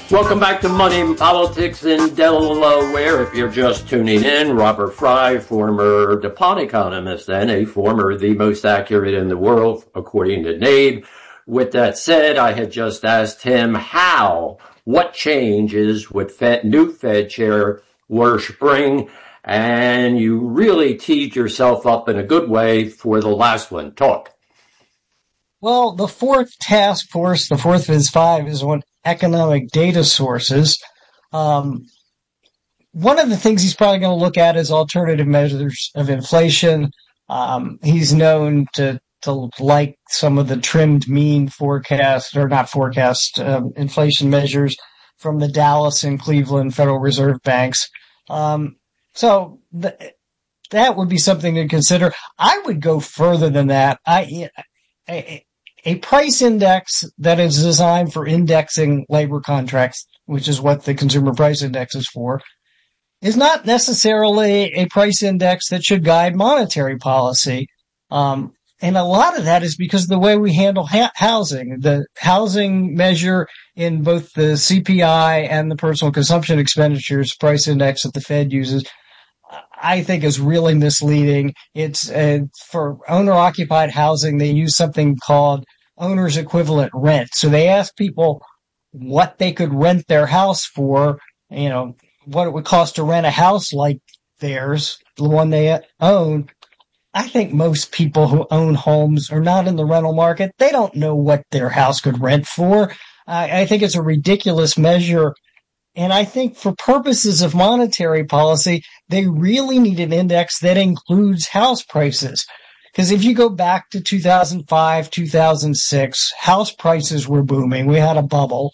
Welcome back to Money Politics in Delaware. If you're just tuning in, Robert Fry, former DuPont economist and a former the most accurate in the world, according to NABE. With that said, I had just asked him what changes would new Fed Chair Wirsh bring, and you really teed yourself up in a good way for the last one. Talk. Well, the fourth task force, the fourth of his five, is on economic data sources. One of the things he's probably going to look at is alternative measures of inflation. He's known to like some of the trimmed mean forecast, or not forecast, inflation measures from the Dallas and Cleveland Federal Reserve banks. So that would be something to consider. I would go further than that. A price index that is designed for indexing labor contracts, which is what the consumer price index is for, is not necessarily a price index that should guide monetary policy. And a lot of that is because of the way we handle housing. The housing measure in both the CPI and the personal consumption expenditures price index that the Fed uses, I think, is really misleading. It's for owner-occupied housing, they use something called owner's equivalent rent. So they ask people what they could rent their house for, what it would cost to rent a house like theirs, the one they own. I think most people who own homes are not in the rental market. They don't know what their house could rent for. I think it's a ridiculous measure. And I think for purposes of monetary policy, they really need an index that includes house prices. Because if you go back to 2005, 2006, house prices were booming. We had a bubble.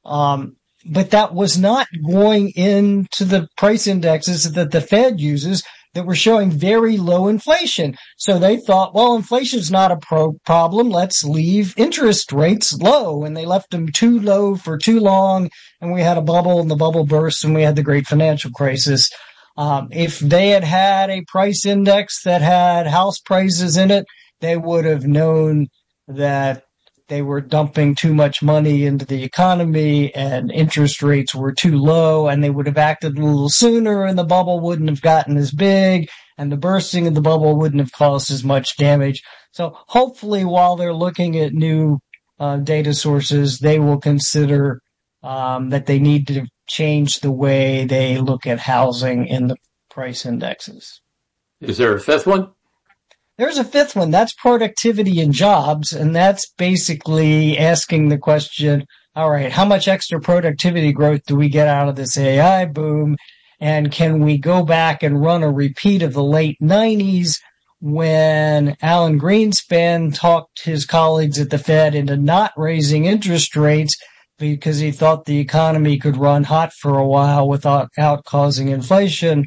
But that was not going into the price indexes that the Fed uses that were showing very low inflation. So they thought, well, inflation's not a problem. Let's leave interest rates low. And they left them too low for too long. And we had a bubble, and the bubble burst, and we had the great financial crisis. If they had had a price index that had house prices in it, they would have known that they were dumping too much money into the economy and interest rates were too low, and they would have acted a little sooner, and the bubble wouldn't have gotten as big, and the bursting of the bubble wouldn't have caused as much damage. So hopefully, while they're looking at new data sources, they will consider that they need to change the way they look at housing in the price indexes. Is there a fifth one? There's a fifth one. That's productivity and jobs. And that's basically asking the question, all right, how much extra productivity growth do we get out of this AI boom? And can we go back and run a repeat of the late 90s when Alan Greenspan talked his colleagues at the Fed into not raising interest rates because he thought the economy could run hot for a while without causing inflation.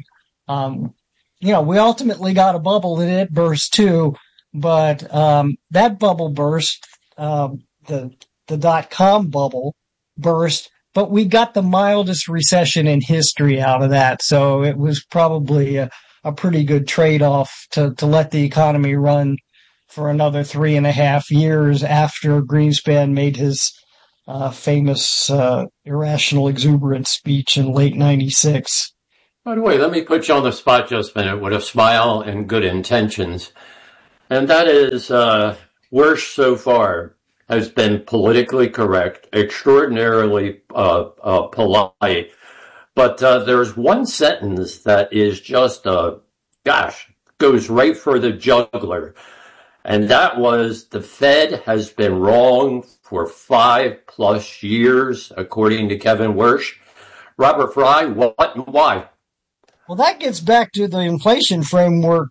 We ultimately got a bubble and it burst too, but that bubble burst, the dot-com bubble burst, but we got the mildest recession in history out of that. So it was probably a pretty good trade-off to let the economy run for another 3.5 years after Greenspan made his famous irrational exuberant speech in late 96. By the way, let me put you on the spot just a minute with a smile and good intentions. And that is, Wirsh so far has been politically correct, extraordinarily polite. But there's one sentence that is just, goes right for the jugular. And that was, the Fed has been wrong for 5+ years, according to Kevin Wirsh. Robert Fry, what and why? Well, that gets back to the inflation framework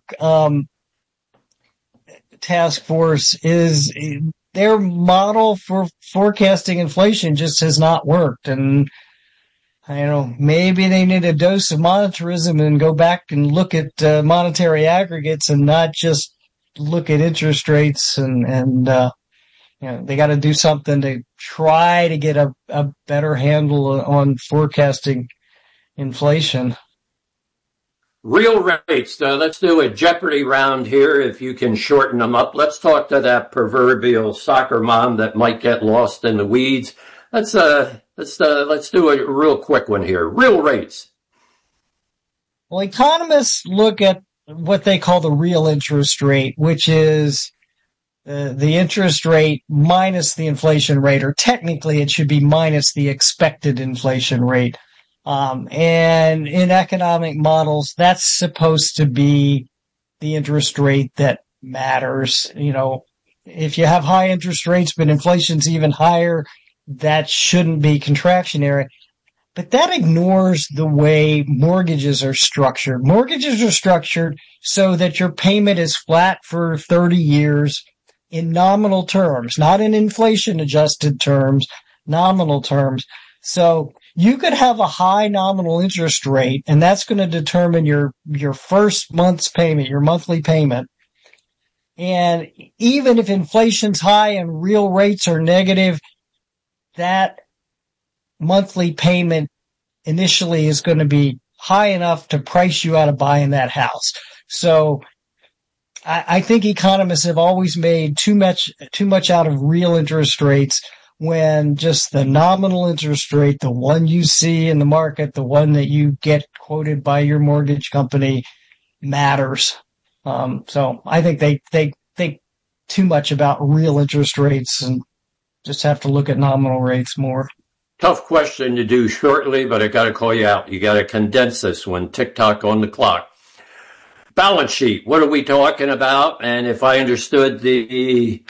task force. Is their model for forecasting inflation just has not worked. And maybe they need a dose of monetarism and go back and look at monetary aggregates and not just look at interest rates. And they got to do something to try to get a better handle on forecasting inflation. Real rates. Let's do a Jeopardy round here, if you can shorten them up. Let's talk to that proverbial soccer mom that might get lost in the weeds. Let's do a real quick one here. Real rates. Well, economists look at what they call the real interest rate, which is the interest rate minus the inflation rate, or technically it should be minus the expected inflation rate. And in economic models, that's supposed to be the interest rate that matters. You know, if you have high interest rates, but inflation's even higher, that shouldn't be contractionary. But that ignores the way mortgages are structured. Mortgages are structured so that your payment is flat for 30 years in nominal terms, not in inflation adjusted terms, nominal terms. So you could have a high nominal interest rate, and that's going to determine your first month's payment, your monthly payment. And even if inflation's high and real rates are negative, that monthly payment initially is going to be high enough to price you out of buying that house. So I think economists have always made too much out of real interest rates, when just the nominal interest rate, the one you see in the market, the one that you get quoted by your mortgage company, matters. So I think they think too much about real interest rates and just have to look at nominal rates more. Tough question to do shortly, but I got to call you out. You got to condense this one. TikTok on the clock. Balance sheet. What are we talking about? And if I understood the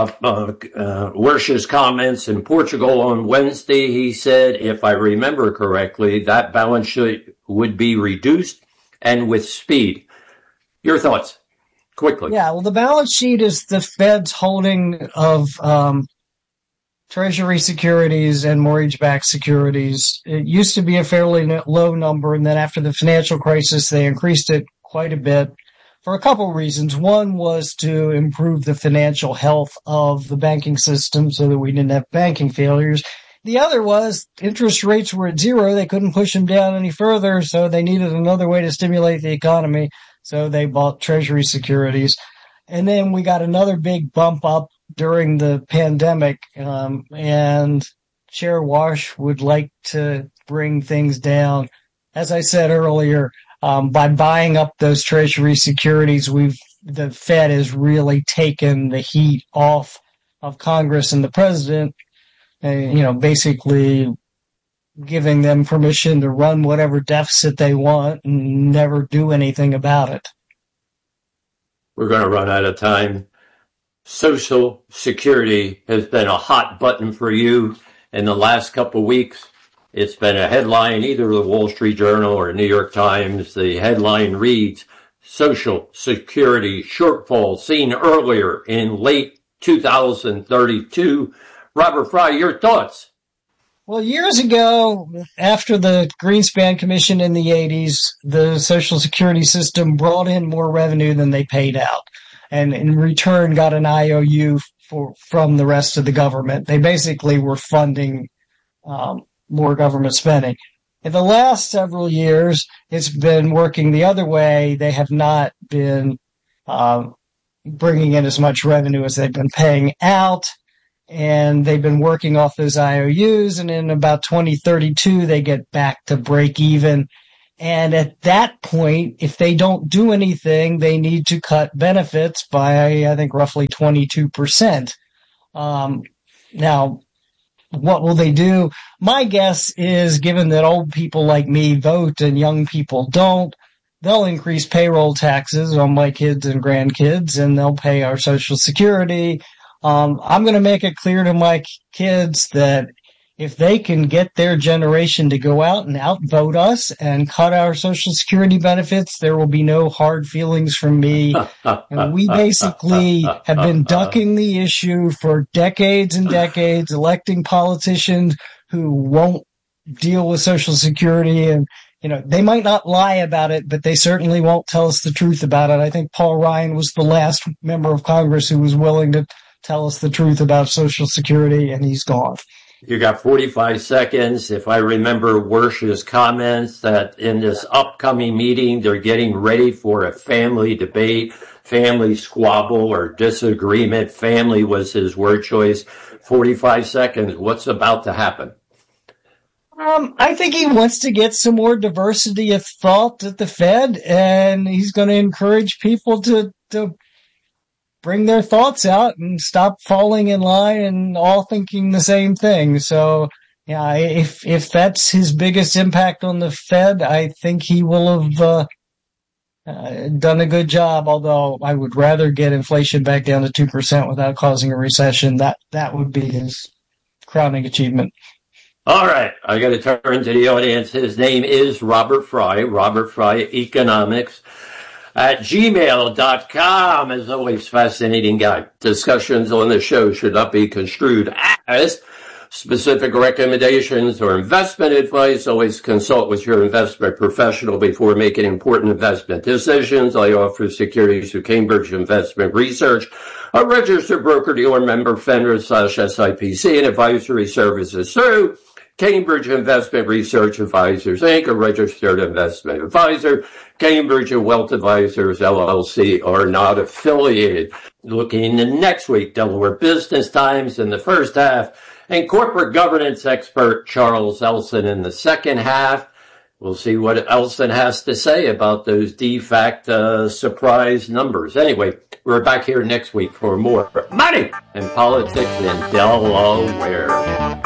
Wersch's comments in Portugal on Wednesday, he said, if I remember correctly, that balance sheet would be reduced and with speed. Your thoughts, quickly. Yeah, well, the balance sheet is the Fed's holding of Treasury securities and mortgage-backed securities. It used to be a fairly low number, and then after the financial crisis, they increased it quite a bit for a couple of reasons. One was to improve the financial health of the banking system so that we didn't have banking failures. The other was interest rates were at zero. They couldn't push them down any further, so they needed another way to stimulate the economy, so they bought Treasury securities. And then we got another big bump up during the pandemic, and Chair Wash would like to bring things down. As I said earlier, by buying up those Treasury securities, the Fed has really taken the heat off of Congress and the president, basically giving them permission to run whatever deficit they want and never do anything about it. We're going to run out of time. Social Security has been a hot button for you in the last couple of weeks. It's been a headline, either the Wall Street Journal or New York Times. The headline reads, Social Security shortfall seen earlier in late 2032. Robert Fry, your thoughts? Well, years ago, after the Greenspan Commission in the 80s, the Social Security system brought in more revenue than they paid out, and in return got an IOU from the rest of the government. They basically were funding more government spending. In the last several years, it's been working the other way. They have not been bringing in as much revenue as they've been paying out, and they've been working off those IOUs, and in about 2032, they get back to break even. And at that point, if they don't do anything, they need to cut benefits by, I think, roughly 22%. Now, what will they do? My guess is, given that old people like me vote and young people don't, they'll increase payroll taxes on my kids and grandkids, and they'll pay our Social Security. I'm going to make it clear to my kids that if they can get their generation to go out and outvote us and cut our Social Security benefits, there will be no hard feelings from me. And we basically have been ducking the issue for decades and decades, electing politicians who won't deal with Social Security. And, they might not lie about it, but they certainly won't tell us the truth about it. I think Paul Ryan was the last member of Congress who was willing to tell us the truth about Social Security, and he's gone. You got 45 seconds. If I remember Wersch's comments that in this upcoming meeting, they're getting ready for a family debate, family squabble or disagreement. Family was his word choice. 45 seconds. What's about to happen? I think he wants to get some more diversity of thought at the Fed, and he's going to encourage people to bring their thoughts out and stop falling in line and all thinking the same thing. So, yeah, if that's his biggest impact on the Fed, I think he will have done a good job. Although I would rather get inflation back down to 2% without causing a recession. That would be his crowning achievement. All right, I got to turn to the audience. His name is Robert Fry, Economics at gmail.com. As always, fascinating guy. Discussions on the show should not be construed as specific recommendations or investment advice. Always consult with your investment professional before making important investment decisions. I offer securities through Cambridge Investment Research, a registered broker-dealer member, FINRA/SIPC, and advisory services through Cambridge Investment Research Advisors, Inc., a registered investment advisor. Cambridge and Wealth Advisors, LLC, are not affiliated. Looking next week, Delaware Business Times in the first half, and corporate governance expert Charles Elson in the second half. We'll see what Elson has to say about those DFACT surprise numbers. Anyway, we're back here next week for more money and politics in Delaware.